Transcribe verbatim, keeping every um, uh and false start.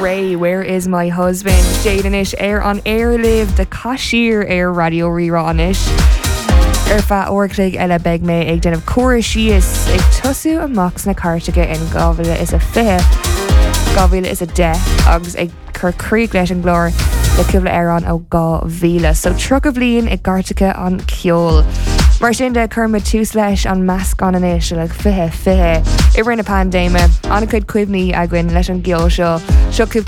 Ray, Where Is My Husband? Jadenish air on air live the Cashier air radio reranish. Erfa orclig ella beg me ag den of chorus she is ag tusu a mox na cartiga in Govila is a fe. Govila is a de Ugs ag Kirkreek leis an glór le cibla air on ó gá vila. So truck of lean ag gartica on Kjol. Mar sin de churma tús leis an measc an inis le fihe fihe. I rinne pandéime, anna cuid cuimhní a gin leis an gceol seo. Seo